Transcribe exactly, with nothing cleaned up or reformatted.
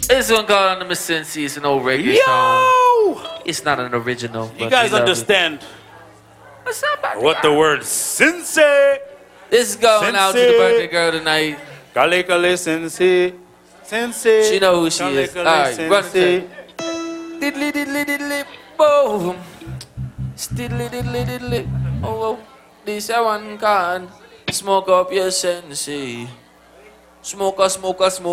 This one called Anonymous Sensei. It's an old reggae Yo! song. It's not an original. You but guys we love understand it. What's up, baby what the girl? word sensei? This is going out to the Sensei. birthday girl tonight. Kale kale sensei. Sensei. She know who she Kale is. kale Alright, run sensei. it. Diddly diddly diddly boom. Diddly diddly diddly. Oh, oh. This a one can smoke up your sensei. Smoker, smoker, smoker.